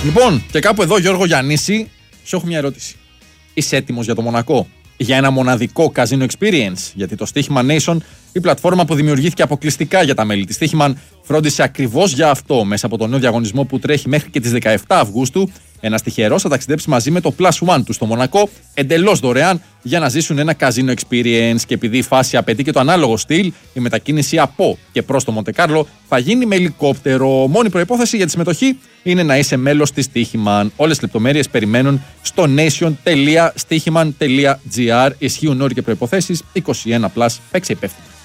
Λοιπόν, και κάπου εδώ, Γιώργο Γιαννίση, σου έχω μια ερώτηση. Είσαι έτοιμος για το Μονακό? Για ένα μοναδικό casino experience? Γιατί το Stoichman Nation, η πλατφόρμα που δημιουργήθηκε αποκλειστικά για τα μέλη της Stoichman, φρόντισε ακριβώς για αυτό μέσα από τον νέο διαγωνισμό που τρέχει μέχρι και τις 17 Αυγούστου. Ένας τυχερός θα ταξιδέψει μαζί με το Plus One του στο Μονακό, εντελώς δωρεάν, για να ζήσουν ένα casino experience. Και επειδή η φάση απαιτεί και το ανάλογο στυλ, η μετακίνηση από και προς το Μοντεκάρλο θα γίνει με ελικόπτερο. Μόνη προϋπόθεση για τη συμμετοχή είναι να είσαι μέλος της Stoichman. Όλες τις λεπτομέρειες περιμένουν στο nation.stoichman.gr. Ισχύουν όροι και προϋποθέσεις. 21+. Παίξε υπεύθυνα.